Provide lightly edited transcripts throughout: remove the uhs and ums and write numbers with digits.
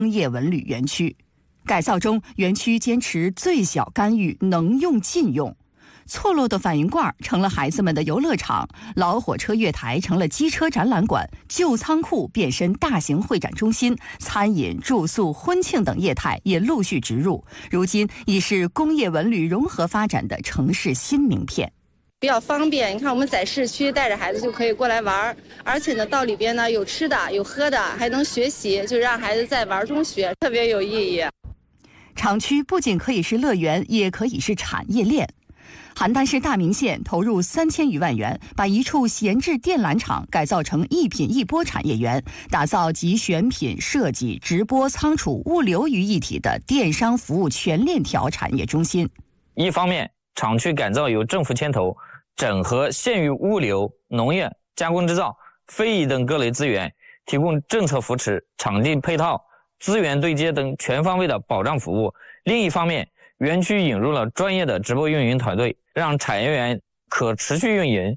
工业文旅园区。改造中，园区坚持最小干预，能用尽用。错落的反应罐成了孩子们的游乐场，老火车月台成了机车展览馆，旧仓库变身大型会展中心，餐饮、住宿、婚庆等业态也陆续植入，如今已是工业文旅融合发展的城市新名片。 比较方便，你看我们在市区带着孩子就可以过来玩，而且呢到里边呢有吃的有喝的，还能学习，就让孩子在玩中学，特别有意义。 厂区不仅可以是乐园，也可以是产业链。邯郸市大名县投入3000余万元，把一处闲置电缆厂改造成一品一播产业园，打造集选品、设计、直播、仓储、物流于一体的电商服务全链条产业中心。 一方面，厂区改造由政府牵头，整合县域物流、农业、加工制造、非遗等各类资源，提供政策扶持、场地配套、资源对接等全方位的保障服务。另一方面，园区引入了专业的直播运营团队，让产业园可持续运营。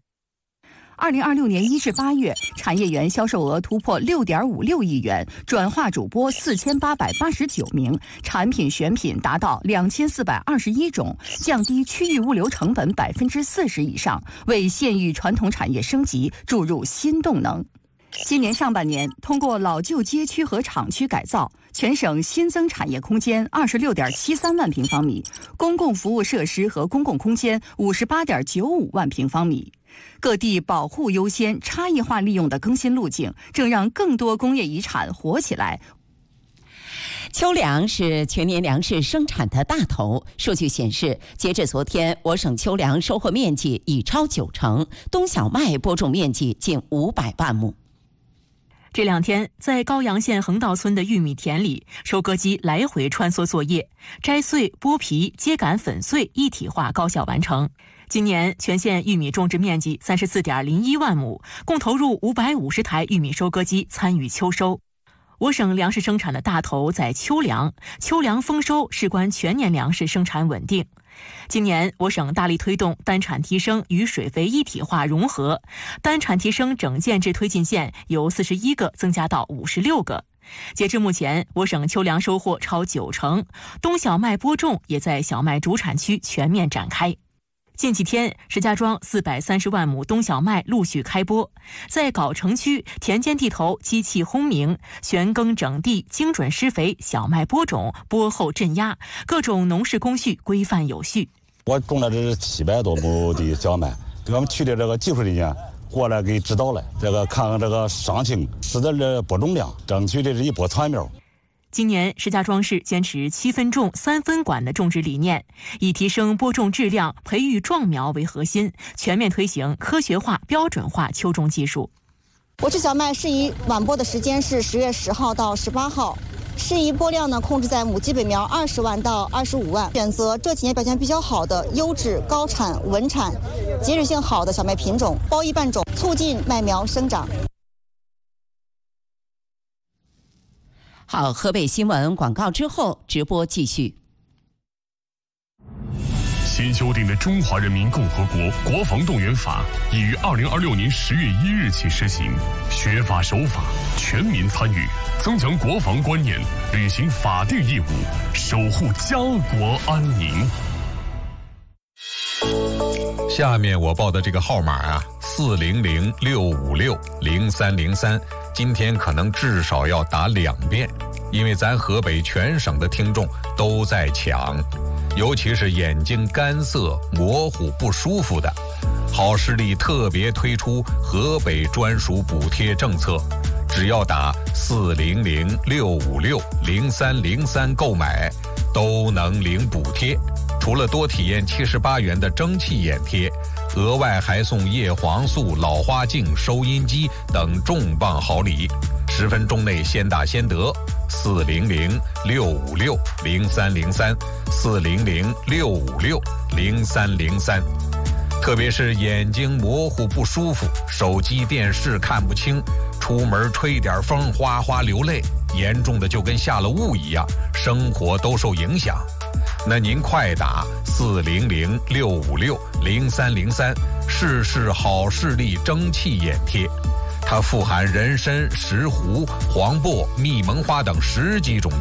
2026年1至8月，产业园销售额突破6.56亿元，转化主播4889名，产品选品达到2421种，降低区域物流成本40%以上，为县域传统产业升级注入新动能。今年上半年，通过老旧街区和厂区改造，全省新增产业空间26.73万平方米，公共服务设施和公共空间58.95万平方米。各地保护优先、差异化利用的更新路径，正让更多工业遗产活起来。 秋粮是全年粮食生产的大头。数据显示，截至昨天，我省秋粮收获面积已超90%，冬小麦播种面积近500万亩。 这两天，在高阳县横道村的玉米田里，收割机来回穿梭作业，摘穗、剥皮、秸秆、粉碎一体化高效完成。今年全县玉米种植面积34.01万亩，共投入550台玉米收割机参与秋收。我省粮食生产的大头在秋粮，秋粮丰收事关全年粮食生产稳定。今年我省大力推动单产提升与水肥一体化融合，单产提升整建制推进线由41个增加到56个。截至目前，我省秋粮收获超90%，冬小麦播种也在小麦主产区全面展开。近几天，石家庄430万亩冬小麦陆续开播，在藁城区田间地头机器轰鸣，旋耕整地、精准施肥、小麦播种、播后镇压，各种农事工序规范有序。 我种了这是700多亩的小麦，我们区的这个技术人员过来给指导了，这个看看这个伤情、实的这播种量，争取的是一波产苗。 今年，石家庄市坚持7分种3分管的种植理念，以提升播种质量、培育壮苗为核心，全面推行科学化、标准化秋种技术。 我市小麦适宜晚播的时间是10月10号到18号，适宜播量呢控制在亩基本苗20万到25万，选择这几年表现比较好的优质、高产、稳产、节育性好的小麦品种，包一半种，促进麦苗生长。 好，河北新闻广告之后直播继续。 新修订的《中华人民共和国国防动员法》已于2026年10月1日起施行，学法守法，全民参与，增强国防观念，履行法定义务，守护家国安宁。 下面我报的这个号码啊，400-656-0303，今天可能至少要打2遍，因为咱河北全省的听众都在抢，尤其是眼睛干涩、模糊、不舒服的，好视力特别推出河北专属补贴政策，只要打400-656-0303购买，都能领补贴。除了多体验78元的蒸汽眼贴，额外还送叶黄素、老花镜、收音机等重磅好礼，10分钟内先打先得。400-656-0303 400-656-0303。特别是眼睛模糊不舒服，手机电视看不清，出门吹点风哗哗流泪，严重的就跟下了雾一样，生活都受影响。那您快打400-656-0303，试试好视力蒸汽眼贴，它富含人参、石斛、黄柏、蜜蒙花等10几种